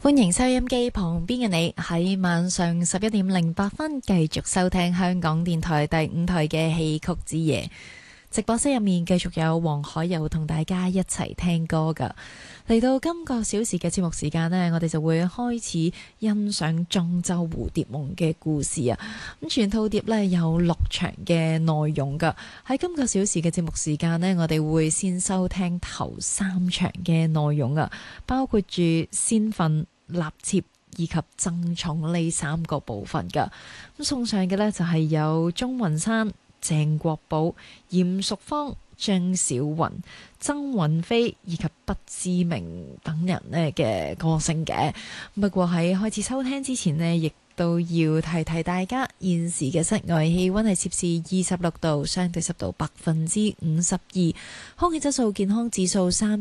歡迎收音機旁邊嘅你喺晚上11:08繼續收聽香港電台第5台嘅戲曲之夜。直播室入面繼續有黃海柔同大家一齊聽歌噶。嚟到今個小時嘅節目時間呢，我哋就會開始欣賞莊周蝴蝶夢嘅故事啊。咁全套碟呢有6場嘅內容噶。喺今個小時嘅節目時間呢，我哋會先收聽頭3場嘅內容啊，包括住先訓、立妾以及爭寵呢3個部分噶。咁送上嘅呢，就係有鍾雲山、鄭國寶、嚴淑芳、張小雲、曾韻菲以及不知名等人呢嘅歌聲嘅。不過喺開始收聽之前呢，亦都要提提大家，現時嘅室外氣溫係攝氏26度，相對濕度52%，空氣質素健康指數3。